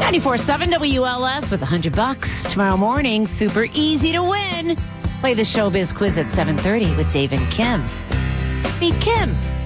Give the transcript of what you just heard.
94.7 WLS with $100 tomorrow morning. Super easy to win. Play the Showbiz Quiz at 7:30 with Dave and Kim. Beat Kim.